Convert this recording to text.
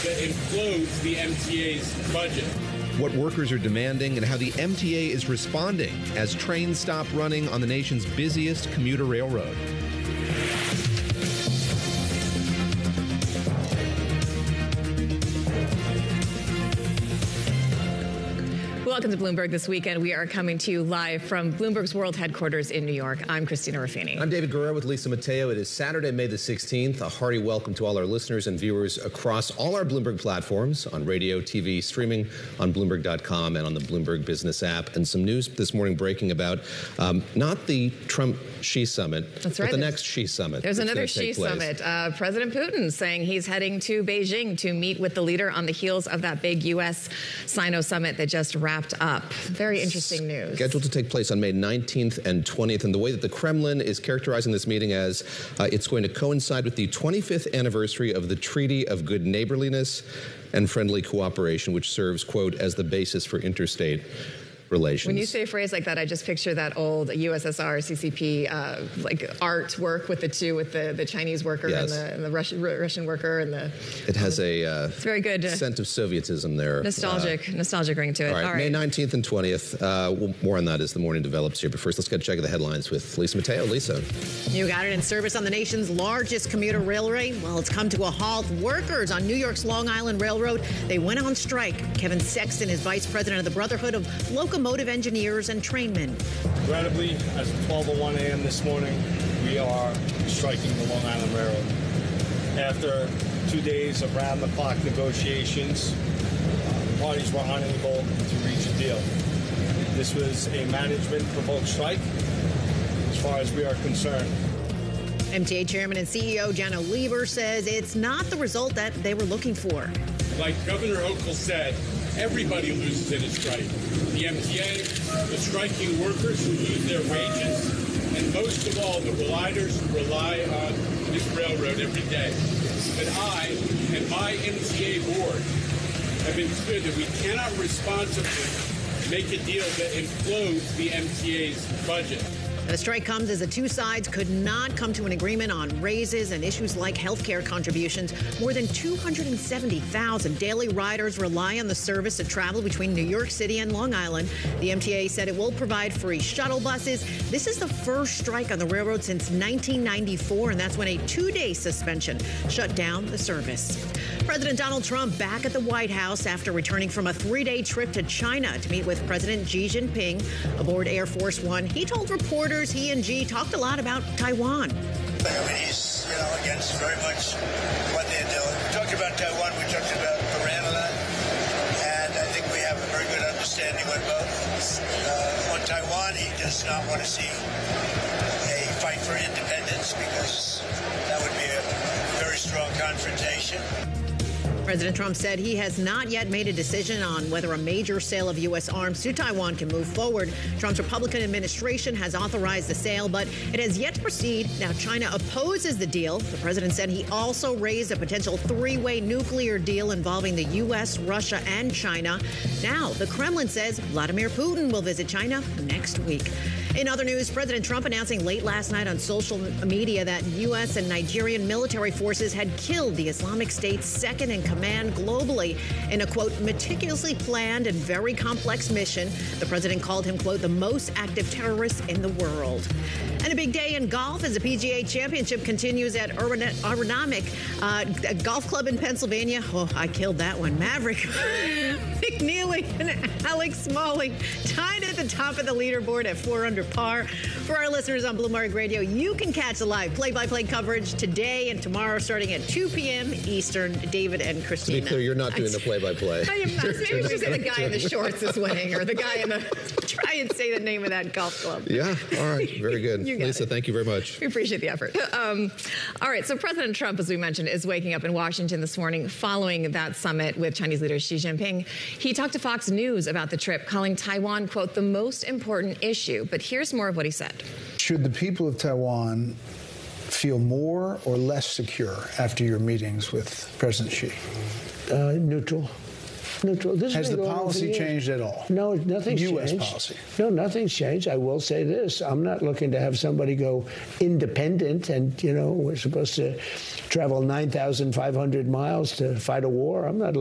that implodes the MTA's budget. What workers are demanding and how the MTA is responding as trains stop running on the nation's busiest commuter railroad. Welcome to Bloomberg This Weekend. We are coming to you live from Bloomberg's world headquarters in New York. I'm Christina Ruffini. I'm David Guerrero with Lisa Mateo. It is Saturday, May the 16th. A hearty welcome to all our listeners and viewers across all our Bloomberg platforms on radio, TV, streaming on Bloomberg.com and on the Bloomberg Business app. And some news this morning breaking about not the Trump-Xi summit, That's right. but the next Xi summit. There's another Xi summit. President Putin saying he's heading to Beijing to meet with the leader on the heels of that big U.S.-Sino summit that just wrapped up. Very interesting news. Scheduled to take place on May 19th and 20th. And the way that the Kremlin is characterizing this meeting as it's going to coincide with the 25th anniversary of the Treaty of Good Neighborliness and Friendly Cooperation, which serves, quote, as the basis for interstate relations. When you say a phrase like that, I just picture that old USSR CCP like artwork with the Chinese worker yes. and the Russian worker and the. It has a it's very good scent of Sovietism there. Nostalgic ring to it. All right. May 19th and 20th. More on that as the morning develops here. But first, let's get a check of the headlines with Lisa Mateo. Lisa. You got it. In service on the nation's largest commuter railway, well, it's come to a halt. Workers on New York's Long Island Railroad, they went on strike. Kevin Sexton is vice president of the Brotherhood of Locomotive Engineers and Trainmen. Regrettably, as of 12:01 a.m. this morning, we are striking the Long Island Railroad. After 2 days of round-the-clock negotiations, the parties were unable to reach a deal. This was a management-provoked strike, as far as we are concerned. MTA Chairman and CEO Janno Lieber says it's not the result that they were looking for. Like Governor Hochul said, everybody loses in a strike. The MTA, the striking workers who lose their wages, and most of all, the riders who rely on this railroad every day. But I and my MTA board have been clear that we cannot responsibly make a deal that implodes the MTA's budget. The strike comes as the two sides could not come to an agreement on raises and issues like health care contributions. More than 270,000 daily riders rely on the service to travel between New York City and Long Island. The MTA said it will provide free shuttle buses. This is the first strike on the railroad since 1994, and that's when a 2-day suspension shut down the service. President Donald Trump back at the White House after returning from a 3-day trip to China to meet with President Xi Jinping aboard Air Force One. He told reporters he and Xi talked a lot about Taiwan. He's, against very much what they're doing. We talked about Taiwan, we talked about Iran a lot, and I think we have a very good understanding with both. On Taiwan, he does not want to see a fight for independence because that would be a very strong confrontation. President Trump said he has not yet made a decision on whether a major sale of U.S. arms to Taiwan can move forward. Trump's Republican administration has authorized the sale, but it has yet to proceed. Now, China opposes the deal. The president said he also raised a potential 3-way nuclear deal involving the U.S., Russia, and China. Now, the Kremlin says Vladimir Putin will visit China next week. In other news, President Trump announcing late last night on social media that U.S. and Nigerian military forces had killed the Islamic State's second-in-command globally in a, quote, meticulously planned and very complex mission. The president called him, quote, the most active terrorist in the world. And a big day in golf as the PGA Championship continues at Aerodynamic Golf Club in Pennsylvania. Oh, I killed that one. Maverick McNeely and Alex Smalley tied at the top of the leaderboard at 4 under par. For our listeners on Bloomberg Radio, you can catch the live play-by-play coverage today and tomorrow starting at 2 p.m. Eastern. David and Christina. To be clear, you're not doing the play-by-play. I am not. Maybe we should say the guy in the shorts is winning, or the guy in the... Try and say the name of that golf club. Yeah, all right. Very good. Lisa, it. thank you very much. We appreciate the effort. All right, so President Trump, as we mentioned, is waking up in Washington this morning following that summit with Chinese leader Xi Jinping. He talked to Fox News about the trip, calling Taiwan, quote, the most important issue. But here's more of what he said. Should the people of Taiwan feel more or less secure after your meetings with President Xi? Neutral. neutral. This Has has the been going on for policy years. changed at all? No, nothing's U.S. changed. policy? No, nothing's changed. I will say this. I'm not looking to have somebody go independent and, we're supposed to travel 9,500 miles to fight a war. I'm not